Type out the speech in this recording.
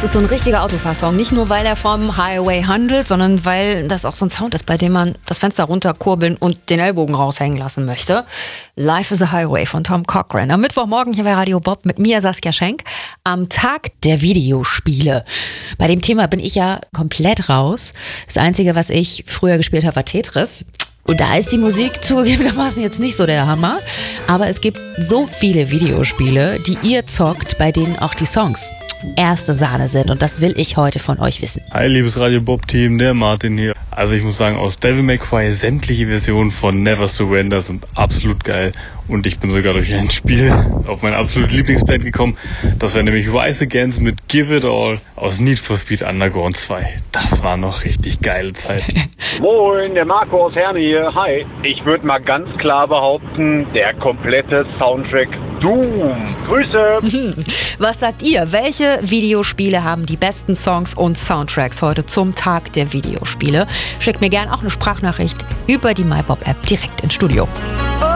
ist so ein richtiger Autofahrsong. Nicht nur, weil er vom Highway handelt, sondern weil das auch so ein Sound ist, bei dem man das Fenster runterkurbeln und den Ellbogen raushängen lassen möchte. Life is a Highway von Tom Cochrane. Am Mittwochmorgen hier bei Radio Bob mit mir, Saskia Schenk, am Tag der Videospiele. Bei dem Thema bin ich ja komplett raus. Das Einzige, was ich früher gespielt habe, war Tetris. Und da ist die Musik zugegebenermaßen jetzt nicht so der Hammer. Aber es gibt so viele Videospiele, die ihr zockt, bei denen auch die Songs erste Sahne sind. Und das will ich heute von euch wissen. Hi, liebes Radio Bob-Team, der Martin hier. Also ich muss sagen, aus Devil May Cry sämtliche Versionen von Never Surrender sind absolut geil. Und ich bin sogar durch ein Spiel auf mein absolutes Lieblingsband gekommen. Das wäre nämlich Rise Against mit Give It All aus Need for Speed Underground 2. Das war noch richtig geile Zeit. Moin, der Marco aus Herne hier. Hi. Ich würde mal ganz klar behaupten, der komplette Soundtrack Doom. Grüße. Was sagt ihr? Welche Videospiele haben die besten Songs und Soundtracks heute zum Tag der Videospiele? Schickt mir gerne auch eine Sprachnachricht über die MyBob-App direkt ins Studio.